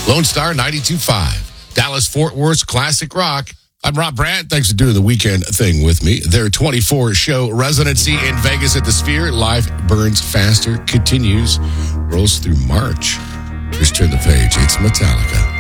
Lone Star 92.5. Dallas Fort Worth's classic rock. I'm Rob Brandt. Thanks for doing the weekend thing with me. Their 24-show residency in Vegas at the Sphere, Life Burns Faster, continues, rolls through March. Just turn the page. It's Metallica.